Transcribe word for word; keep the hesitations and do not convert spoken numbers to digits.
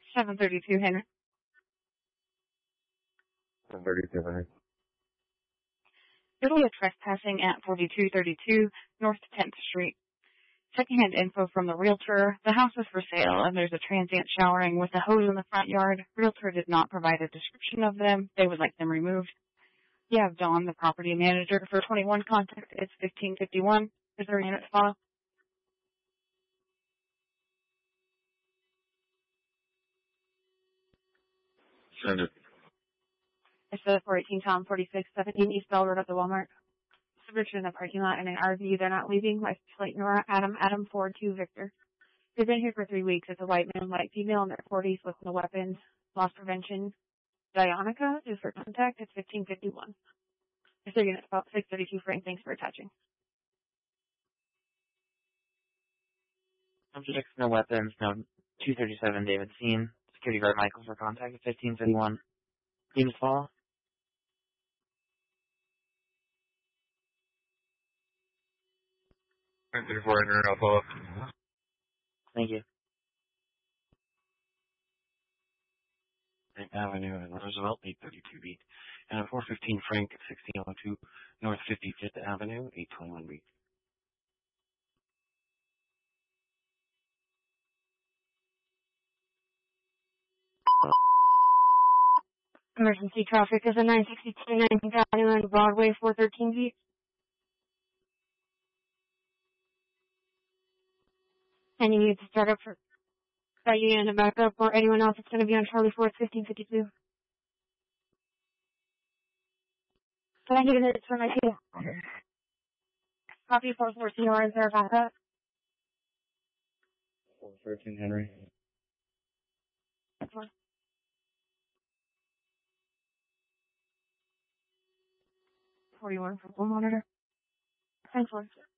seven thirty-two Henry. seven thirty-two Henry. It'll be a trespassing at forty-two thirty-two North tenth Street. Secondhand info from the realtor. The house is for sale, and there's a transient showering with a hose in the front yard. Realtor did not provide a description of them. They would like them removed. You have Dawn, the property manager, for twenty-one contact. It's fifteen fifty-one. Is there a unit to follow? Send it. It's the four eighteen Tom forty-six seventeen East Bell Road at the Walmart. Subject in the parking lot in an R V. They're not leaving. License plate Nora Adam Adam Ford two Victor. They've been here for three weeks. It's a white man, white female in their forties with no weapons. Loss prevention. Dionica is for contact. It's fifteen fifty-one. If they're unit about six thirty-two Frank, thanks for attaching. Subject no weapons, no two thirty-seven David Scene. Security guard Michael for contact at fifteen fifty-one. Unit follow. nine thirty-four Henry, I'll follow up. Thank you. Avenue and Roosevelt, eight thirty-two beat. And four fifteen Frank, sixteen oh two North fifty-fifth Avenue, eight twenty-one beat. Emergency traffic is a nine sixty-two nineteenth Avenue and Broadway, four thirteen feet. And you need to start up for Diane and back up, or anyone else that's going to be on Charlie Ford, fifteen fifty-two. Can I get a minute for my two? Copy four fourteen, or is there a backup? four thirteen Henry. forty-one for full monitor. Thanks, Lord.